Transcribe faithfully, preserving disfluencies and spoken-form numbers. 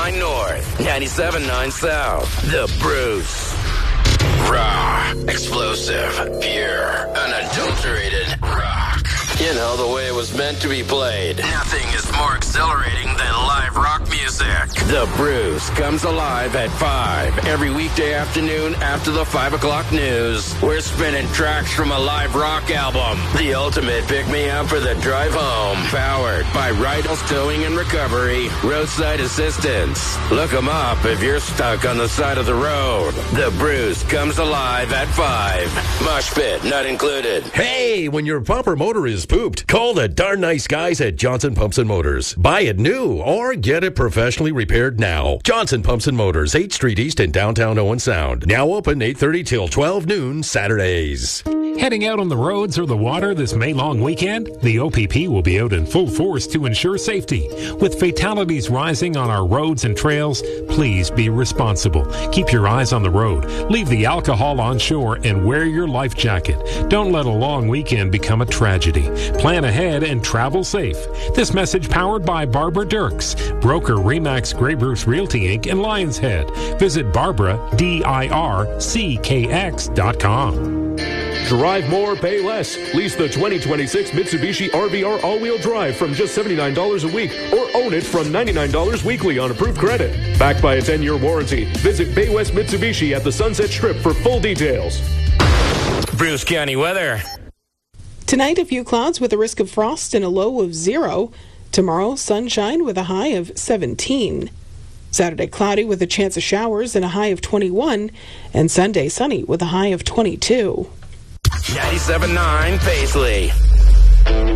nine North, ninety-seven point nine South. The Bruce. Raw, explosive, pure, unadulterated rock. You know, the way it was meant to be played. Nothing is more exhilarating than live rock music. The Bruce comes alive at five every weekday afternoon after the five o'clock news. We're spinning tracks from a live rock album. The ultimate pick-me-up for the drive home. Powered by Rydell's Towing and Recovery, Roadside Assistance. Look them up if you're stuck on the side of the road. The Bruce comes alive at five. Mosh pit not included. Hey, when your bumper motor is pooped, call the darn nice guys at Johnson Pumps and Motors. Buy it new or get it professionally repaired now. Johnson Pumps and Motors, eighth Street East in downtown Owen Sound. Now open eight thirty till twelve noon Saturdays. Heading out on the roads or the water this May long weekend? The O P P will be out in full force to ensure safety. With fatalities rising on our roads and trails, please be responsible. Keep your eyes on the road. Leave the alcohol on shore and wear your life jacket. Don't let a long weekend become a tragedy. Plan ahead and travel safe. This message powered by Barbara Dirks, broker Remax Grey Bruce Realty Incorporated in Lions Head. Visit Barbara, D I R C K X dot com. Drive more, pay less. Lease the twenty twenty-six Mitsubishi R V R all-wheel drive from just seventy-nine dollars a week or own it from ninety-nine dollars weekly on approved credit. Backed by a ten-year warranty. Visit Bay West Mitsubishi at the Sunset Strip for full details. Bruce County weather. Tonight, a few clouds with a risk of frost and a low of zero. Tomorrow, sunshine with a high of seventeen. Saturday, cloudy with a chance of showers and a high of twenty-one. And Sunday, sunny with a high of twenty-two. ninety-seven point nine Paisley.